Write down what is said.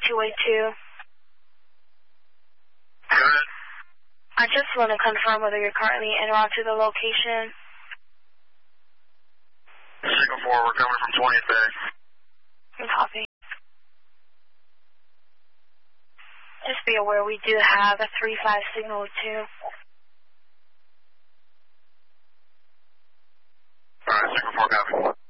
282. Good. I just want to confirm whether you're currently en route to the location. Signal 4, we're coming from 20th Bay. Copy. Just be aware we do have a 3-5 signal 2. Alright, Signal 4 copy.